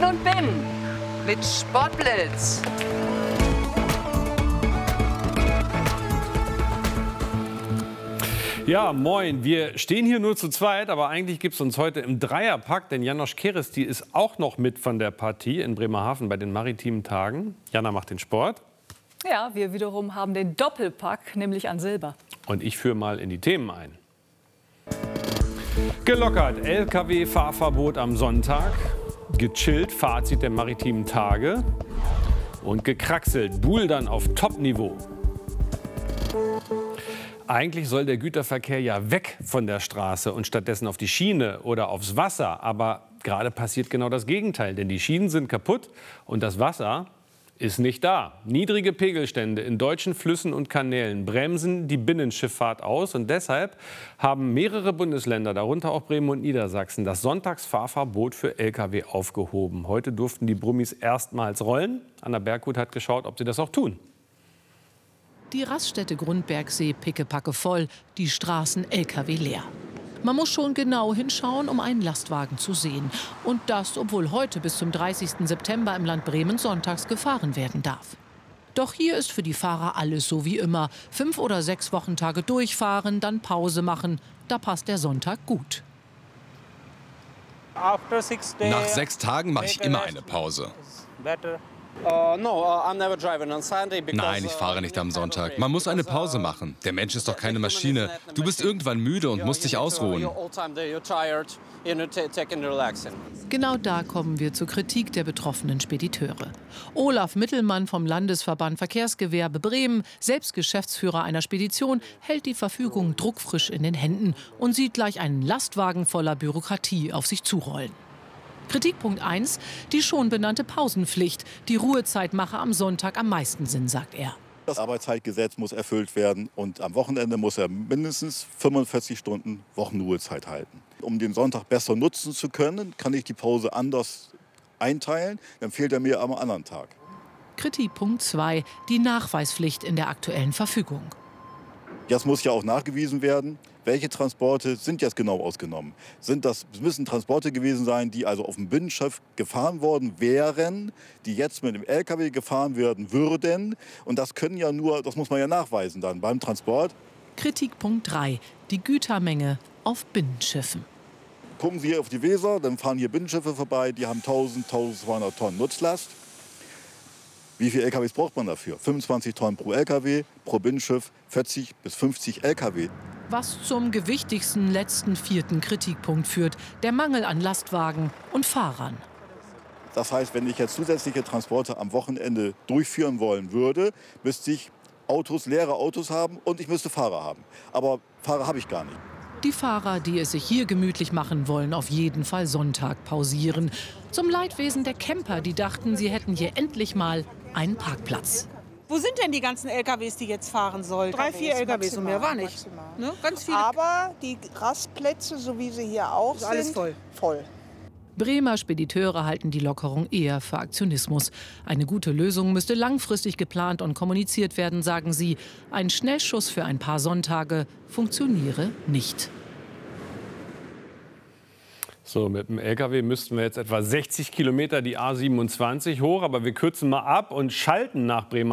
und Bin mit Sportblitz. Ja, moin. Wir stehen hier nur zu zweit, aber eigentlich gibt es uns heute im Dreierpack, denn Janosch Keresti ist auch noch mit von der Partie in Bremerhaven bei den maritimen Tagen. Jana macht den Sport. Ja, wir wiederum haben den Doppelpack, nämlich an Silber. Und ich führe mal in die Themen ein. Gelockert, Lkw-Fahrverbot am Sonntag. Gechillt, Fazit der maritimen Tage. Und gekraxelt, Bouldern auf Top-Niveau. Eigentlich soll der Güterverkehr ja weg von der Straße und stattdessen auf die Schiene oder aufs Wasser. Aber gerade passiert genau das Gegenteil, denn die Schienen sind kaputt und das Wasser ist nicht da. Niedrige Pegelstände in deutschen Flüssen und Kanälen bremsen die Binnenschifffahrt aus. Und deshalb haben mehrere Bundesländer, darunter auch Bremen und Niedersachsen, das Sonntagsfahrverbot für Lkw aufgehoben. Heute durften die Brummis erstmals rollen. Anna Berghut hat geschaut, ob sie das auch tun. Die Raststätte Grundbergsee pickepacke voll, die Straßen Lkw leer. Man muss schon genau hinschauen, um einen Lastwagen zu sehen. Und das, obwohl heute bis zum 30. September im Land Bremen sonntags gefahren werden darf. Doch hier ist für die Fahrer alles so wie immer. 5 oder 6 Wochentage durchfahren, dann Pause machen. Da passt der Sonntag gut. Nach 6 Tagen mache ich immer eine Pause. Nein, ich fahre nicht am Sonntag. Man muss eine Pause machen. Der Mensch ist doch keine Maschine. Du bist irgendwann müde und musst dich ausruhen. Genau da kommen wir zur Kritik der betroffenen Spediteure. Olaf Mittelmann vom Landesverband Verkehrsgewerbe Bremen, selbst Geschäftsführer einer Spedition, hält die Verfügung druckfrisch in den Händen und sieht gleich einen Lastwagen voller Bürokratie auf sich zurollen. Kritikpunkt 1, die schon benannte Pausenpflicht. Die Ruhezeit mache am Sonntag am meisten Sinn, sagt er. Das Arbeitszeitgesetz muss erfüllt werden und am Wochenende muss er mindestens 45 Stunden Wochenruhezeit halten. Um den Sonntag besser nutzen zu können, kann ich die Pause anders einteilen, dann fehlt er mir am anderen Tag. Kritikpunkt 2, die Nachweispflicht in der aktuellen Verfügung. Jetzt muss ja auch nachgewiesen werden, welche Transporte sind jetzt genau ausgenommen. Es müssen Transporte gewesen sein, die also auf dem Binnenschiff gefahren worden wären, die jetzt mit dem Lkw gefahren werden würden. Und das muss man ja nachweisen dann beim Transport. Kritikpunkt 3, die Gütermenge auf Binnenschiffen. Gucken Sie hier auf die Weser, dann fahren hier Binnenschiffe vorbei, die haben 1200 Tonnen Nutzlast. Wie viele LKWs braucht man dafür? 25 Tonnen pro LKW, pro Binnenschiff 40 bis 50 LKW. Was zum gewichtigsten letzten 4. Kritikpunkt führt, der Mangel an Lastwagen und Fahrern. Das heißt, wenn ich jetzt zusätzliche Transporte am Wochenende durchführen wollen würde, müsste ich leere Autos haben und ich müsste Fahrer haben. Aber Fahrer habe ich gar nicht. Die Fahrer, die es sich hier gemütlich machen wollen, auf jeden Fall Sonntag pausieren. Zum Leidwesen der Camper, die dachten, sie hätten hier endlich mal einen Parkplatz. Wo sind denn die ganzen LKWs, die jetzt fahren sollen? 3, 4 LKWs und mehr war nicht. Ne? Ganz viele. Aber die Rastplätze, so wie sie hier auch sind, alles voll. Bremer Spediteure halten die Lockerung eher für Aktionismus. Eine gute Lösung müsste langfristig geplant und kommuniziert werden, sagen sie. Ein Schnellschuss für ein paar Sonntage funktioniere nicht. So, mit dem Lkw müssten wir jetzt etwa 60 Kilometer die A27 hoch, aber wir kürzen mal ab und schalten nach Bremerhaven.